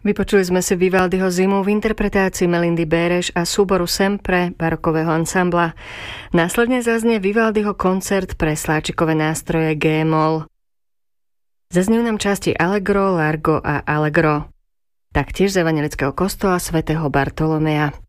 Vypočuli sme si Vivaldiho Zimu v interpretácii Melindy Béreš a súboru Sempre barokového ansambla. Následne zaznie Vivaldiho koncert pre sláčikové nástroje G-moll. Zaznejú nám časti Allegro, Largo a Allegro. Taktiež z evangelického kostola svätého Bartolomeja.